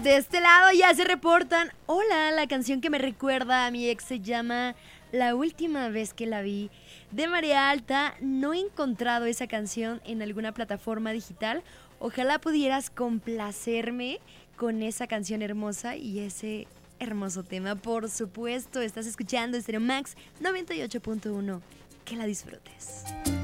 De este lado ya se reportan. Hola, la canción que me recuerda a mi ex se llama La última vez que la vi. De Marea Alta, no he encontrado esa canción en alguna plataforma digital. Ojalá pudieras complacerme con esa canción hermosa y ese hermoso tema. Por supuesto, estás escuchando Stereo Max 98.1. Que la disfrutes.